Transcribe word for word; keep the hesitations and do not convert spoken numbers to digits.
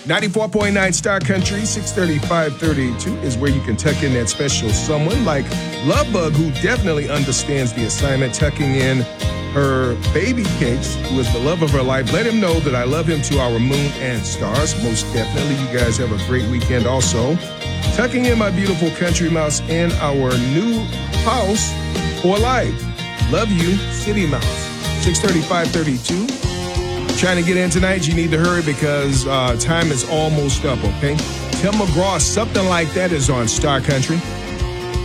ninety-four point nine Star Country, six thirty-five thirty-two is where you can tuck in that special someone like Lovebug, who definitely understands the assignment, tucking in her baby Cakes, who is the love of her life. Let him know that I love him to our moon and stars. Most definitely. You guys have a great weekend also. Tucking in my beautiful country mouse in our new house for life. Love you, City Mouse. six thirty-five thirty-two. Trying to get in tonight, you need to hurry because uh, time is almost up, okay? Tim McGraw, Something Like That is on Star Country.